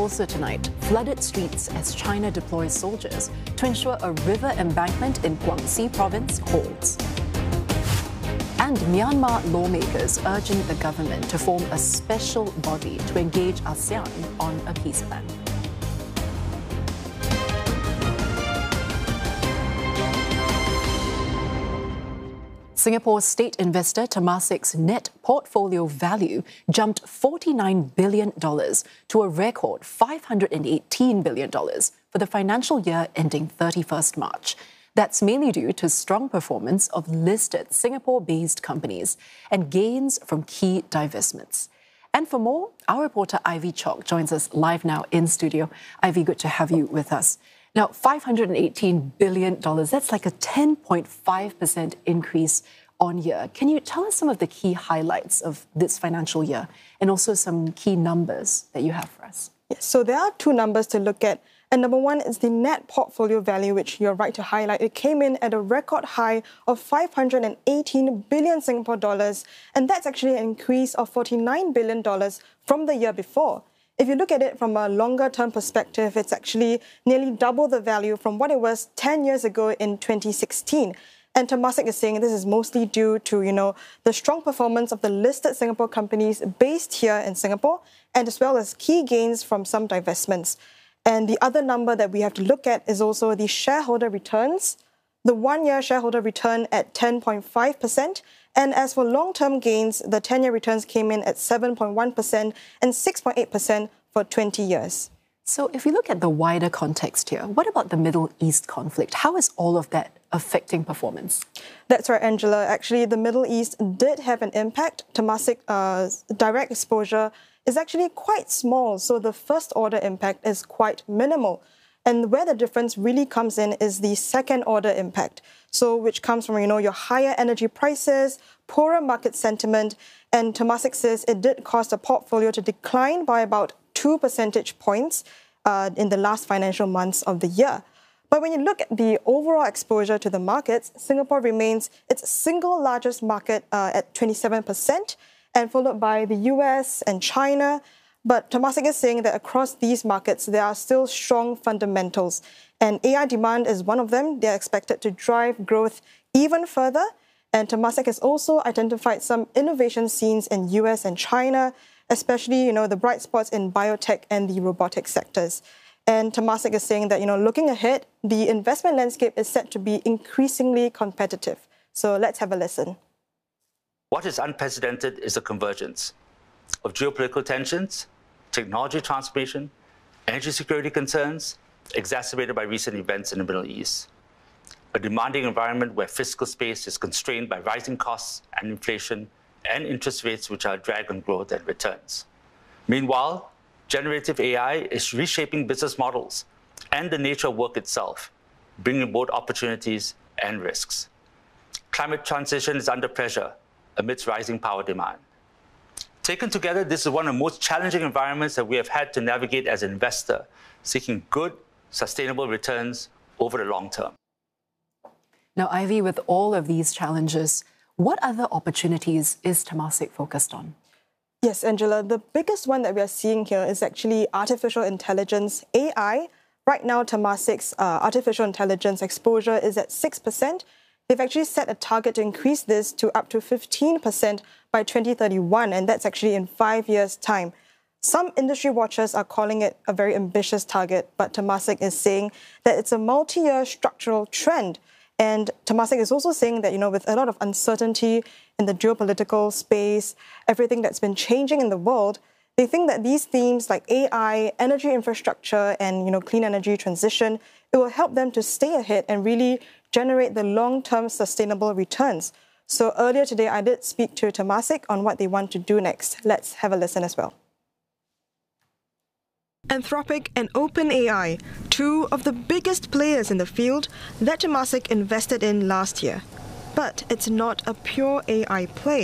Also tonight, flooded streets as China deploys soldiers to ensure a river embankment in Guangxi province holds. And Myanmar lawmakers urging the government to form a special body to engage ASEAN on a peace plan. Singapore state investor Temasek's net portfolio value jumped $49 billion to a record $518 billion for the financial year ending 31st March. That's mainly due to strong performance of listed Singapore-based companies and gains from key divestments. And for more, our reporter Ivy Chalk joins us live now in studio. Ivy, good to have you with us. Now, $518 billion, that's like a 10.5% increase on year. Can you tell us some of the key highlights of this financial year and also some key numbers that you have for us? Yes, so there are two numbers to look at. And number one is the net portfolio value, which you're right to highlight. It came in at a record high of 518 billion Singapore dollars. And that's actually an increase of $49 billion from the year before. If you look at it from a longer term perspective, it's actually nearly double the value from what it was 10 years ago in 2016. And Temasek is saying this is mostly due to, the strong performance of the listed Singapore companies based here in Singapore, and as well as key gains from some divestments. And the other number that we have to look at is also the shareholder returns. The one-year shareholder return at 10.5%. And as for long-term gains, the 10-year returns came in at 7.1% and 6.8% for 20 years. So if we look at the wider context here, what about the Middle East conflict? How is all of that affecting performance? That's right, Angela. Actually, the Middle East did have an impact. Temasek's direct exposure is actually quite small, so the first-order impact is quite minimal. And where the difference really comes in is the second-order impact, so which comes from, your higher energy prices, poorer market sentiment, and Temasek says it did cause the portfolio to decline by about 2 percentage points in the last financial months of the year. But when you look at the overall exposure to the markets, Singapore remains its single largest market at 27%, and followed by the US and China. But Temasek is saying that across these markets, there are still strong fundamentals. And AI demand is one of them. They're expected to drive growth even further. And Temasek has also identified some innovation scenes in US and China, especially, the bright spots in biotech and the robotics sectors. And Temasek is saying that, looking ahead, the investment landscape is set to be increasingly competitive. So let's have a listen. What is unprecedented is the convergence of geopolitical tensions, technology transformation, energy security concerns, exacerbated by recent events in the Middle East. A demanding environment where fiscal space is constrained by rising costs and inflation and interest rates which are a drag on growth and returns. Meanwhile, generative AI is reshaping business models and the nature of work itself, bringing both opportunities and risks. Climate transition is under pressure amidst rising power demand. Taken together, this is one of the most challenging environments that we have had to navigate as an investor, seeking good, sustainable returns over the long term. Now, Ivy, with all of these challenges, what other opportunities is Temasek focused on? Yes, Angela, the biggest one that we are seeing here is actually artificial intelligence, AI. Right now, Temasek's artificial intelligence exposure is at 6%. They've actually set a target to increase this to up to 15% by 2031, and that's actually in 5 years' time. Some industry watchers are calling it a very ambitious target, but Temasek is saying that it's a multi-year structural trend. And Temasek is also saying that, with a lot of uncertainty in the geopolitical space, everything that's been changing in the world, they think that these themes like AI, energy infrastructure, and, clean energy transition, it will help them to stay ahead and really generate the long-term sustainable returns. So earlier today, I did speak to Temasek on what they want to do next. Let's have a listen as well. Anthropic and OpenAI, two of the biggest players in the field that Temasek invested in last year. But it's not a pure AI play.